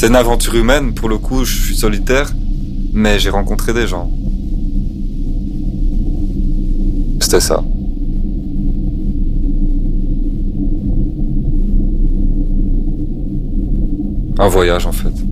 C'était une aventure humaine, pour le coup, je suis solitaire, mais j'ai rencontré des gens. C'était ça. Un voyage, en fait.